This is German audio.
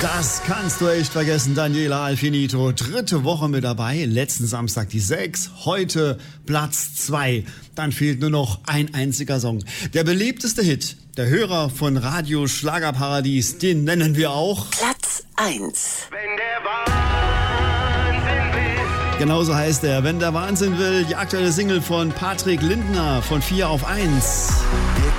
Das kannst du echt vergessen, Daniela Alfinito. 3. Woche mit dabei, letzten Samstag die 6, heute Platz 2. Dann fehlt nur noch ein einziger Song. Der beliebteste Hit, der Hörer von Radio Schlagerparadies, den nennen wir auch Platz 1. Wenn der Wahnsinn will. Genauso heißt er, Wenn der Wahnsinn will, die aktuelle Single von Patrick Lindner von 4 auf 1. Wir